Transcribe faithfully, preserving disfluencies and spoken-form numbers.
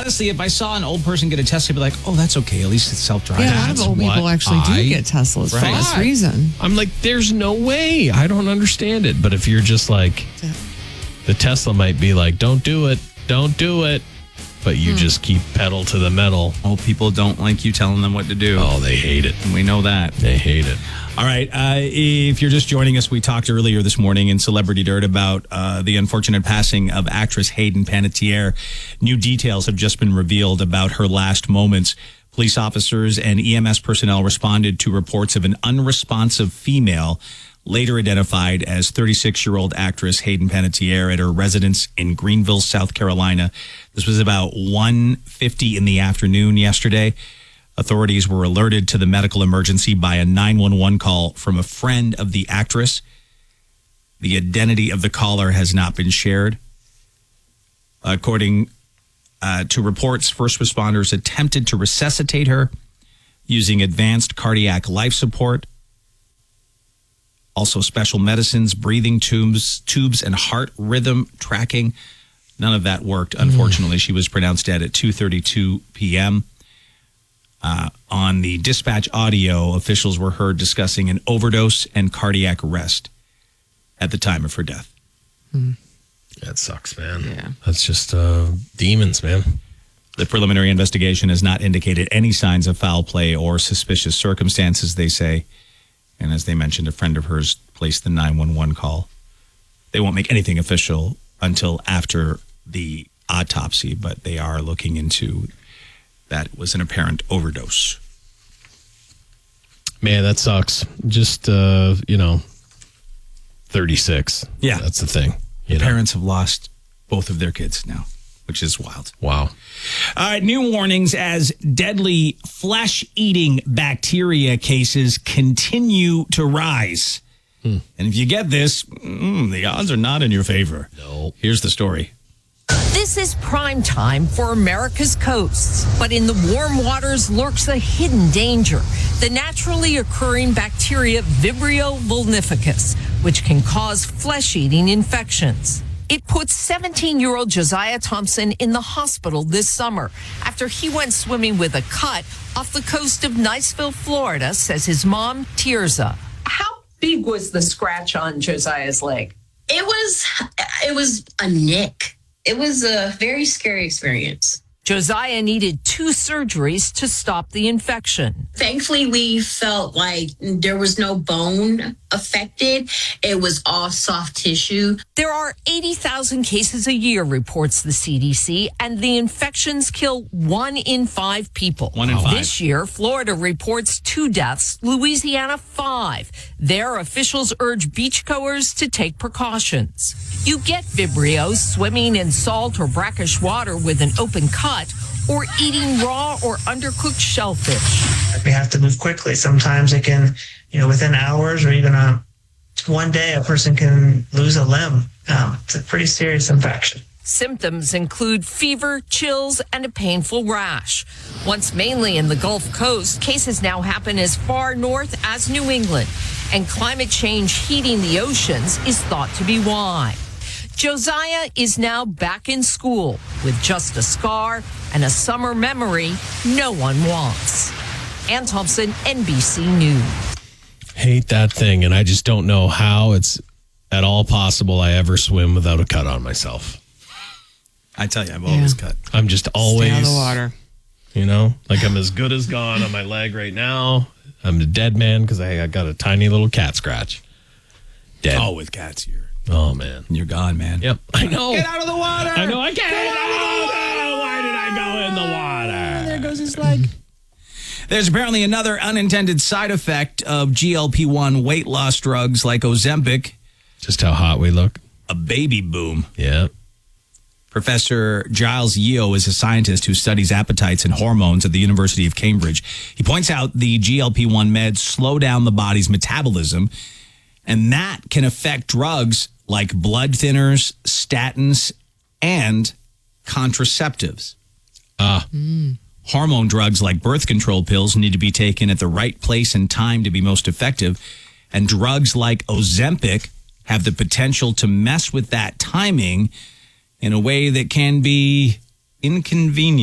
honestly, if I saw an old person get a Tesla, I'd be like, oh, that's okay. At least it's self-driving. Yeah, a lot of old people actually do I get Teslas for Right. this reason. I'm like, there's no way. I don't understand it. But if you're just like, the Tesla might be like, don't do it, don't do it. But you just keep pedal to the metal. Old people don't like you telling them what to do. Oh, they hate it. We know that. They hate it. All right. Uh, if you're just joining us, we talked earlier this morning in Celebrity Dirt about uh, the unfortunate passing of actress Hayden Panettiere. New details have just been revealed about her last moments. Police officers and E M S personnel responded to reports of an unresponsive female, later identified as thirty-six-year-old actress Hayden Panettiere at her residence in Greenville, South Carolina. This was about one fifty in the afternoon yesterday. Authorities were alerted to the medical emergency by a nine one one call from a friend of the actress. The identity of the caller has not been shared. According uh, to reports, first responders attempted to resuscitate her using advanced cardiac life support. Also special medicines, breathing tubes, tubes, and heart rhythm tracking. None of that worked. Unfortunately, mm. she was pronounced dead at two thirty-two p.m. Uh, on the dispatch audio, officials were heard discussing an overdose and cardiac arrest at the time of her death. Mm. That sucks, man. Yeah. That's just uh, demons, man. The preliminary investigation has not indicated any signs of foul play or suspicious circumstances, they say. And as they mentioned, a friend of hers placed the nine one one call. They won't make anything official until after the autopsy, but they are looking into that was an apparent overdose. Man, that sucks. Just, uh, you know, thirty-six. Yeah. That's the thing. The parents have lost both of their kids now, which is wild. Wow. All right, new warnings as deadly flesh-eating bacteria cases continue to rise. Hmm. And if you get this, mm, the odds are not in your favor. No. Here's the story. This is prime time for America's coasts, but in the warm waters lurks a hidden danger, the naturally occurring bacteria Vibrio vulnificus, which can cause flesh-eating infections. It puts seventeen-year-old Josiah Thompson in the hospital this summer after he went swimming with a cut off the coast of Niceville, Florida, says his mom, Tirza. How big was the scratch on Josiah's leg? It was, it was a nick. It was a very scary experience. Josiah needed two surgeries to stop the infection. Thankfully, we felt like there was no bone affected. It was all soft tissue. There are eighty thousand cases a year, reports the C D C, and the infections kill one in five people. One in five. This year, Florida reports two deaths, Louisiana five. There, officials urge beachgoers to take precautions. You get Vibrio swimming in salt or brackish water with an open cut or eating raw or undercooked shellfish. We have to move quickly. Sometimes it can, you know, within hours or even a, one day, a person can lose a limb. Um, it's a pretty serious infection. Symptoms include fever, chills, and a painful rash. Once mainly in the Gulf Coast, cases now happen as far north as New England, and climate change heating the oceans is thought to be why. Josiah is now back in school with just a scar and a summer memory no one wants. Ann Thompson, N B C News. Hate that thing, and I just don't know how it's at all possible I ever swim without a cut on myself. I tell you, I've always Yeah. cut. I'm just always Stay out of the water. You know, like I'm as good as gone on my leg right now. I'm a dead man because I, I got a tiny little cat scratch. Dead. Oh, with cats, you're Oh, man. you're gone, man. Yep. I know. Get out of the water. I know I can't. Get out of the water. Why did I go in the water? There goes his leg. There's apparently another unintended side effect of G L P one weight loss drugs like Ozempic, Just how hot we look. a baby boom. Yeah. Professor Giles Yeo is a scientist who studies appetites and hormones at the University of Cambridge. He points out the G L P one meds slow down the body's metabolism, and that can affect drugs like blood thinners, statins, and contraceptives. Ah. Mm. Hormone drugs like birth control pills need to be taken at the right place and time to be most effective. And drugs like Ozempic have the potential to mess with that timing in a way that can be inconvenient.